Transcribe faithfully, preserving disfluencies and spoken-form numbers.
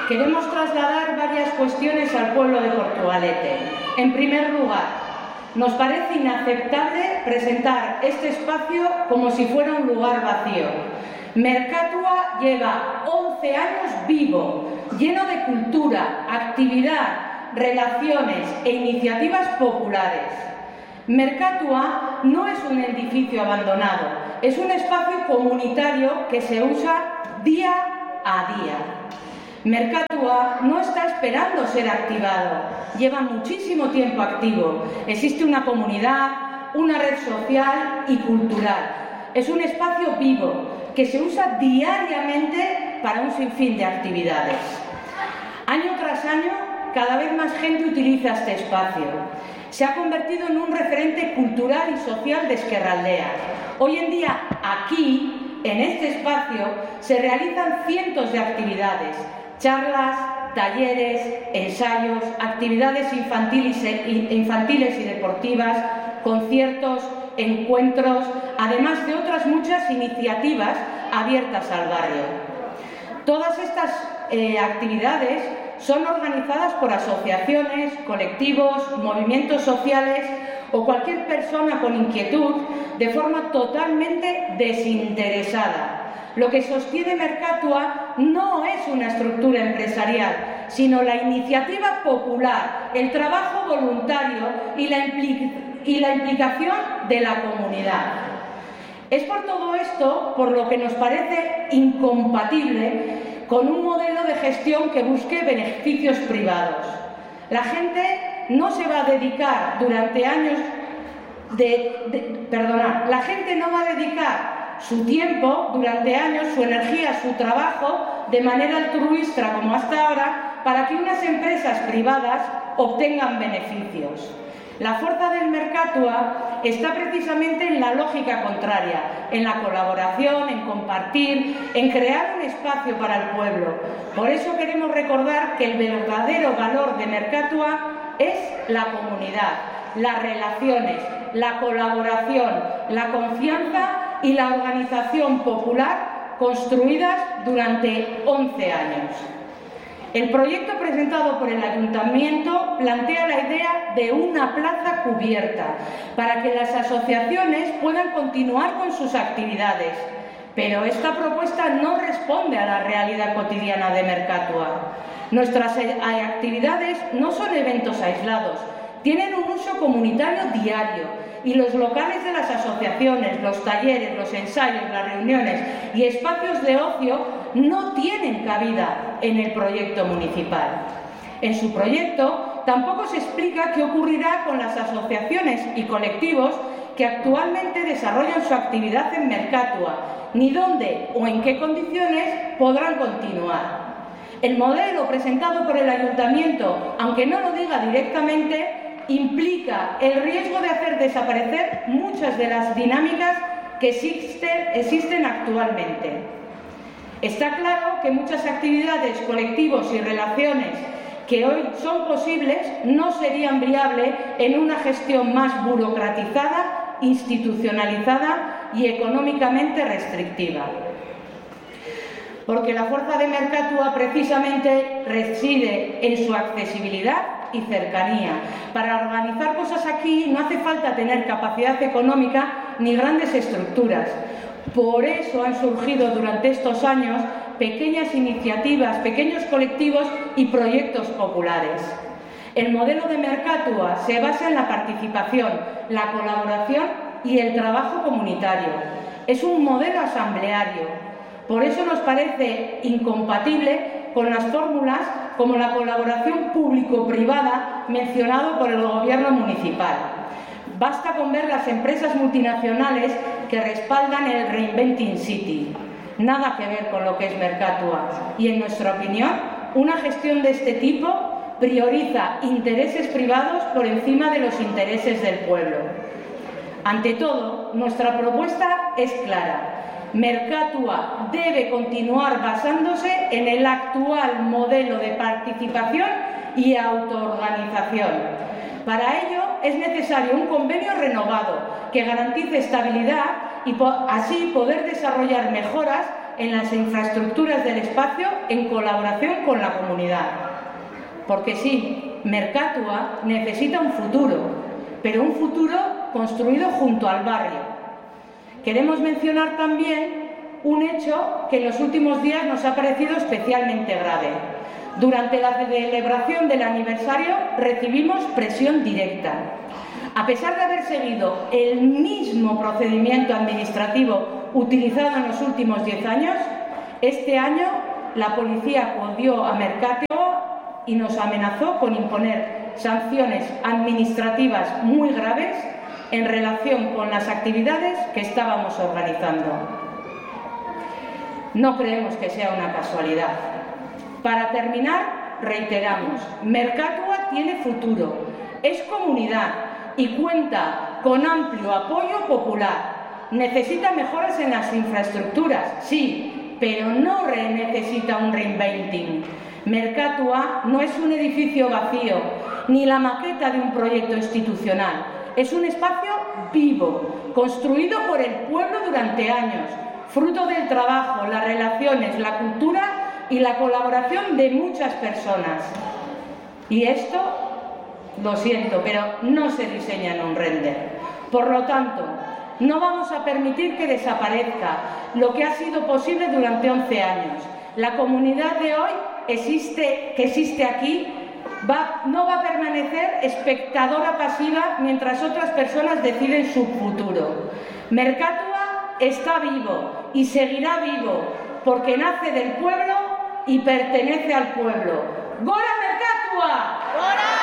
queremos trasladar varias cuestiones al pueblo de Portugalete. En primer lugar, nos parece inaceptable presentar este espacio como si fuera un lugar vacío. Mercatua lleva once años vivo, lleno de cultura, actividad, relaciones e iniciativas populares. Mercatua no es un edificio abandonado, es un espacio comunitario que se usa día a día. Mercatua no está esperando ser activado, lleva muchísimo tiempo activo. Existe una comunidad, una red social y cultural. Es un espacio vivo que se usa diariamente para un sinfín de actividades. Año tras año, cada vez más gente utiliza este espacio. Se ha convertido en un referente cultural y social de Ezkerraldea. Hoy en día, aquí, en este espacio, se realizan cientos de actividades, charlas, talleres, ensayos, actividades infantiles y deportivas, conciertos, encuentros, además de otras muchas iniciativas abiertas al barrio. Todas estas eh, actividades son organizadas por asociaciones, colectivos, movimientos sociales o cualquier persona con inquietud de forma totalmente desinteresada. Lo que sostiene Mercatua no es una estructura empresarial, sino la iniciativa popular, el trabajo voluntario y la, impli- y la implicación de la comunidad. Es por todo esto por lo que nos parece incompatible con un modelo de gestión que busque beneficios privados. La gente no se va a dedicar durante años de, de perdonad, la gente no va a dedicar su tiempo durante años, su energía, su trabajo de manera altruista como hasta ahora para que unas empresas privadas obtengan beneficios. La fuerza del Mercatua está precisamente en la lógica contraria, en la colaboración, en compartir, en crear un espacio para el pueblo. Por eso queremos recordar que el verdadero valor de Mercatua es la comunidad, las relaciones, la colaboración, la confianza y la organización popular construidas durante once años. El proyecto presentado por el Ayuntamiento plantea la idea de una plaza cubierta para que las asociaciones puedan continuar con sus actividades, pero esta propuesta no responde a la realidad cotidiana de Mercatua. Nuestras actividades no son eventos aislados, tienen un uso comunitario diario y los locales de las asociaciones, los talleres, los ensayos, las reuniones y espacios de ocio no tienen cabida en el proyecto municipal. En su proyecto tampoco se explica qué ocurrirá con las asociaciones y colectivos que actualmente desarrollan su actividad en Mercatua, ni dónde o en qué condiciones podrán continuar. El modelo presentado por el Ayuntamiento, aunque no lo diga directamente, implica el riesgo de hacer desaparecer muchas de las dinámicas que existen, existen actualmente. Está claro que muchas actividades, colectivos y relaciones que hoy son posibles no serían viables en una gestión más burocratizada, institucionalizada y económicamente restrictiva. Porque la fuerza de Mercatua precisamente reside en su accesibilidad y cercanía. Para organizar cosas aquí no hace falta tener capacidad económica ni grandes estructuras. Por eso han surgido durante estos años pequeñas iniciativas, pequeños colectivos y proyectos populares. El modelo de Mercatua se basa en la participación, la colaboración y el trabajo comunitario. Es un modelo asambleario. Por eso nos parece incompatible con las fórmulas como la colaboración público-privada mencionado por el Gobierno municipal. Basta con ver las empresas multinacionales que respaldan el Reinventing City. Nada que ver con lo que es Mercatua. Y en nuestra opinión, una gestión de este tipo prioriza intereses privados por encima de los intereses del pueblo. Ante todo, nuestra propuesta es clara. Mercatua debe continuar basándose en el actual modelo de participación y autoorganización. Para ello es necesario un convenio renovado que garantice estabilidad y así poder desarrollar mejoras en las infraestructuras del espacio en colaboración con la comunidad. Porque sí, Mercatua necesita un futuro, pero un futuro construido junto al barrio. Queremos mencionar también un hecho que en los últimos días nos ha parecido especialmente grave. Durante la celebración del aniversario recibimos presión directa. A pesar de haber seguido el mismo procedimiento administrativo utilizado en los últimos diez años, este año la policía acudió a Mercatua y nos amenazó con imponer sanciones administrativas muy graves en relación con las actividades que estábamos organizando. No creemos que sea una casualidad. Para terminar, reiteramos, Mercatua tiene futuro, es comunidad y cuenta con amplio apoyo popular. Necesita mejoras en las infraestructuras, sí, pero no necesita un reinventing. Mercatua no es un edificio vacío, ni la maqueta de un proyecto institucional. Es un espacio vivo, construido por el pueblo durante años, fruto del trabajo, las relaciones, la cultura y la colaboración de muchas personas. Y esto, lo siento, pero no se diseña en un render. Por lo tanto, no vamos a permitir que desaparezca lo que ha sido posible durante once años. La comunidad de hoy existe, que existe aquí va, no va a permanecer espectadora pasiva mientras otras personas deciden su futuro. Mercatua está vivo y seguirá vivo porque nace del pueblo y pertenece al pueblo. ¡Gora Mercatua! ¡Gora!